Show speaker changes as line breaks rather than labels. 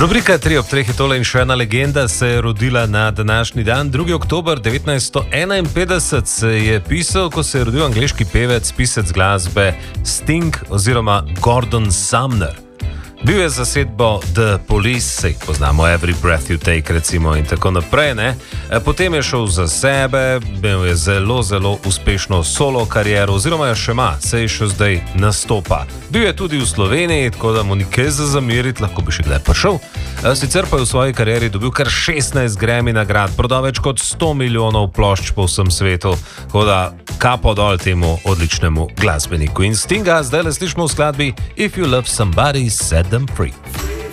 Rubrika 3 ob 3 je tole in še ena legenda se je rodila na današnji dan. 2. oktober 1951 se je pisal, ko se je rodil angleški pevec, pisec glasbe Sting oziroma Gordon Sumner. Bil je zasedbo The Police, sej poznamo Every Breath You Take recimo in tako naprej, ne? Potem je šel za sebe, imel je zelo uspešno solo kariero oziroma je še ima, sej še zdaj nastopa. Bil je tudi v Sloveniji, tako da mu nikaj za zameriti, lahko bi še kdaj prišel. Sicer pa je v svoji karieri dobil kar 16 Grammy nagrad, prodal več kot 100 milijonov plošč po vsem svetu, tako da kapo dol temu odličnemu glasbeniku. In Stinga zdaj le slišimo v skladbi If You Love Somebody, Set Them Free.